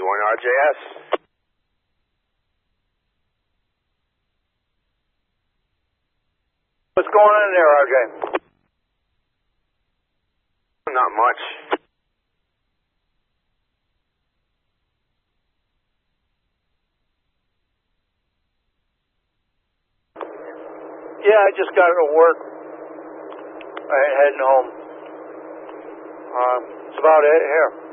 RJS. What's going on there, RJ? Not much. Yeah, I just got to work. Heading home. That's about it here.